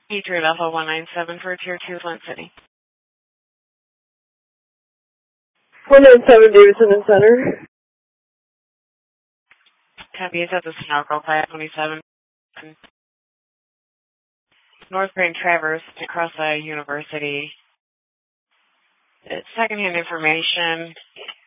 Patriot Alpha 197 for Tier 2 Flint City. 197 Davidson and Center. Copy, it's at the Snorkel Class 27. North Grand Traverse across the university. It's secondhand information.